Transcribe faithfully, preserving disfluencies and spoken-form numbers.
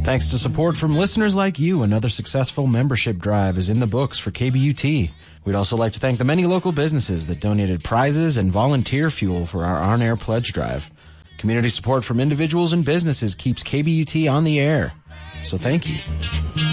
Thanks to support from listeners like you, another successful membership drive is in the books for K B U T. We'd also like to thank the many local businesses that donated prizes and volunteer fuel for our on-air pledge drive. Community support from individuals and businesses keeps K B U T on the air. So thank you.